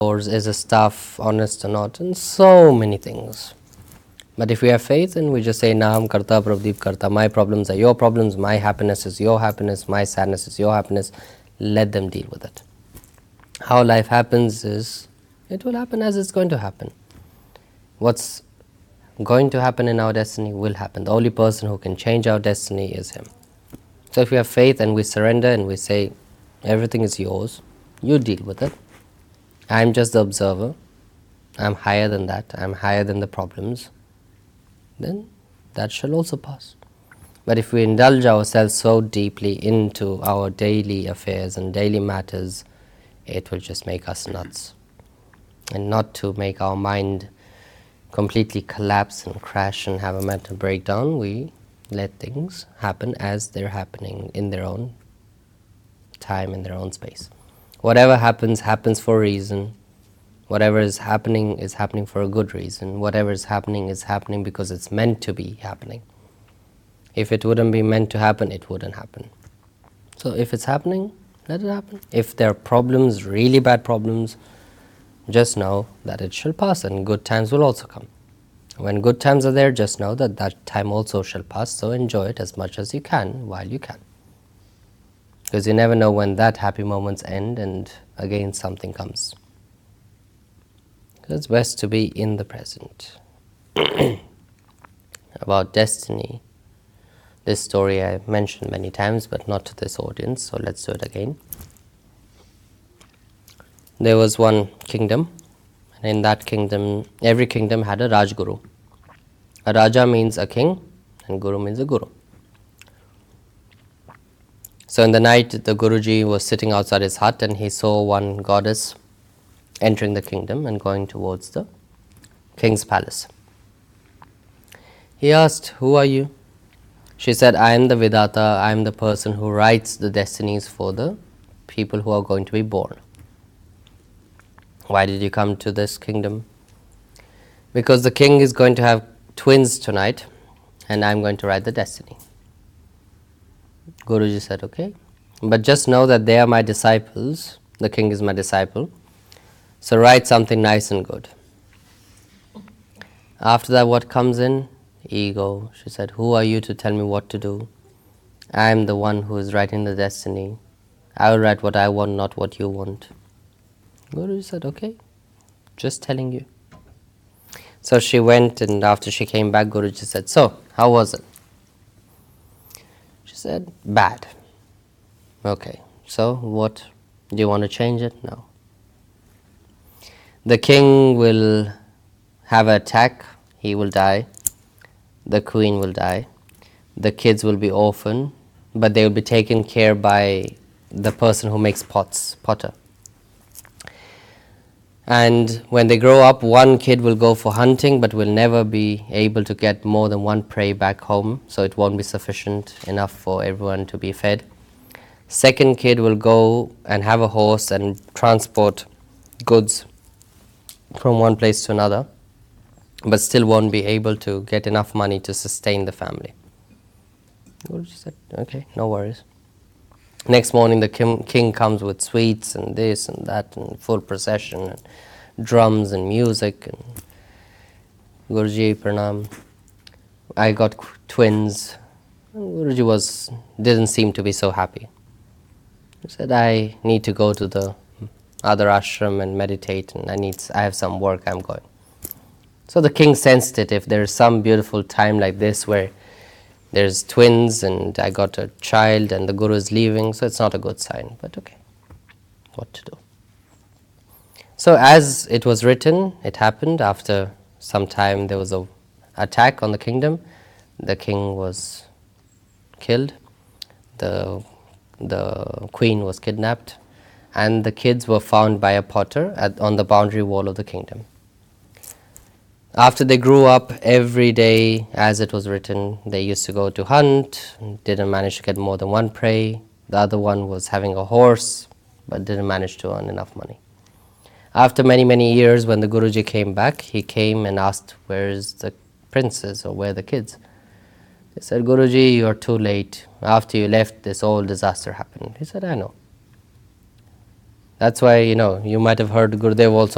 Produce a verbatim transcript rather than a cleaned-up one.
is a staff honest or not, and so many things. But if we have faith and we just say, Naham Karta Pravdeep Karta, my problems are your problems, my happiness is your happiness, my sadness is your happiness, let them deal with it. How life happens is, it will happen as it's going to happen. What's going to happen in our destiny will happen. The only person who can change our destiny is Him. So if we have faith and we surrender and we say, everything is yours, you deal with it. I'm just the observer. I'm higher than that. I'm higher than the problems. Then that shall also pass. But if we indulge ourselves so deeply into our daily affairs and daily matters, it will just make us nuts. And not to make our mind completely collapse and crash and have a mental breakdown, we let things happen as they're happening in their own time, in their own space. Whatever happens, happens for a reason. Whatever is happening is happening for a good reason. Whatever is happening is happening because it's meant to be happening. If it wouldn't be meant to happen, it wouldn't happen. So if it's happening, let it happen. If there are problems, really bad problems, just know that it shall pass and good times will also come. When good times are there, just know that that time also shall pass, so enjoy it as much as you can while you can. Because you never know when that happy moments end and again something comes. It's best to be in the present. About destiny, this story I mentioned many times, but not to this audience, so let's do it again. There was one kingdom, and in that kingdom, every kingdom had a Rajguru. A Raja means a king, and Guru means a guru. So in the night, the Guruji was sitting outside his hut and he saw one goddess entering the kingdom and going towards the king's palace. He asked, "Who are you?" She said, "I am the Vidata, I am the person who writes the destinies for the people who are going to be born." "Why did you come to this kingdom?" "Because the king is going to have twins tonight and I am going to write the destiny." Guruji said, "Okay, but just know that they are my disciples, the king is my disciple, so write something nice and good." After that, what comes in? Ego. She said, "Who are you to tell me what to do? I am the one who is writing the destiny. I will write what I want, not what you want." Guruji said, "Okay, just telling you." So she went, and after she came back, Guruji said, "So, how was it?" She said, "Bad." "Okay, so what? Do you want to change it?" "No." "The king will have an attack, he will die. The queen will die. The kids will be orphaned, but they will be taken care by the person who makes pots, potter. And when they grow up, one kid will go for hunting, but will never be able to get more than one prey back home, so it won't be sufficient enough for everyone to be fed. Second kid will go and have a horse and transport goods from one place to another, but still won't be able to get enough money to sustain the family." Guruji said, "Okay, no worries." Next morning, the king, king comes with sweets and this and that and full procession and drums and music. And Guruji, pranam. I got twins. And Guruji was didn't seem to be so happy. He said, "I need to go to the other ashram and meditate, and I need I have some work. I'm going." So the king sensed it. If there is some beautiful time like this where there's twins and I got a child and the guru is leaving, so it's not a good sign, but okay, what to do? So as it was written, it happened. After some time, there was a attack on the kingdom. The king was killed. The, the queen was kidnapped. And the kids were found by a potter at, on the boundary wall of the kingdom. After they grew up, every day, as it was written, they used to go to hunt, didn't manage to get more than one prey. The other one was having a horse, but didn't manage to earn enough money. After many, many years, when the Guruji came back, he came and asked, "Where is the princess, or where are the kids?" They said, "Guruji, you are too late. After you left, this whole disaster happened." He said, "I know." That's why, you know, you might have heard Gurudev also